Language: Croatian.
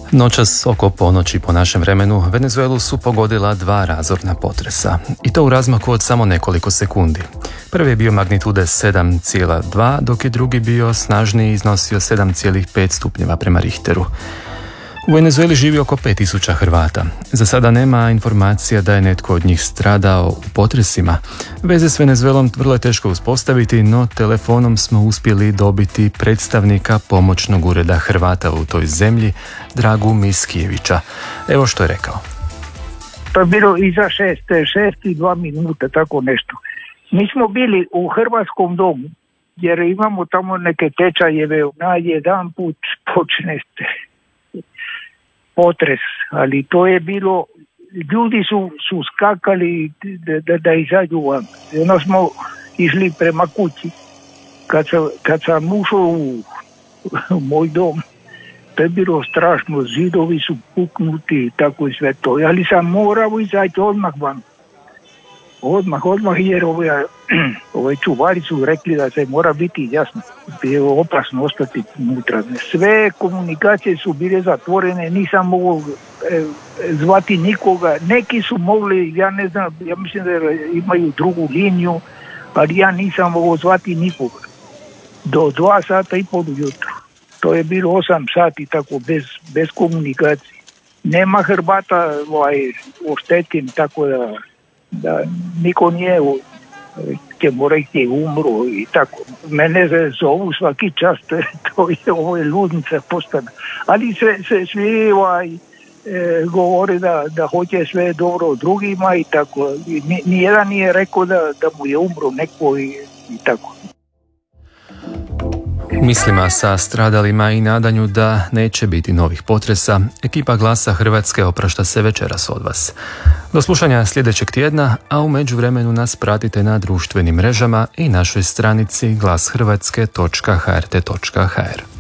Noćas oko ponoći po našem vremenu Venezuelu su pogodila 2 razorna potresa i to u razmaku od samo nekoliko sekundi. Prvi je bio magnitude 7,2 dok je drugi bio snažniji i iznosio 7,5 stupnjeva prema Richteru. U Venezueli živi oko 5000 Hrvata. Za sada nema informacija da je netko od njih stradao u potresima. Veze s Venezuelom vrlo je teško uspostaviti, no telefonom smo uspjeli dobiti predstavnika pomoćnog ureda Hrvata u toj zemlji, Dragu Miskijevića. Evo što je rekao. To je bilo iza 6 i 2 minuta, tako nešto. Mi smo bili u Hrvatskom domu, jer imamo tamo neke tečajeve, na jedan put počne potres, ali to je bilo, ljudi su skakali da izađu van. Onda smo išli prema kući. Kad sam ušao u moj dom, to je bilo strašno, zidovi su puknuti i tako i sve to. Ali sam morao izaći odmah van. Odmah, jer ove čuvari su rekli da se mora biti jasno. Bilo opasno ostati unutra. Sve komunikacije su bile zatvorene, nisam mogao zvati nikoga. Neki su mogli, ja ne znam, ja mislim da imaju drugu liniju, ali ja nisam mogao zvati nikoga. Do 2:30 ujutro. To je bilo 8 sati tako bez komunikacije. Nema Hrvata oštećen, tako da niko nije ćemo reći umro i tako. Mene se zovu svaki čas, ovo je ludnica postana. Ali svi govore da hoće sve dobro drugima i tako. Nijedan nije rekao da mu je umro neko i tako. U mislima sa stradalima i nadanju da neće biti novih potresa, ekipa Glasa Hrvatske oprašta se večeras od vas. Do slušanja sljedećeg tjedna, a u međuvremenu nas pratite na društvenim mrežama i našoj stranici glashrvatske.hrt.hr.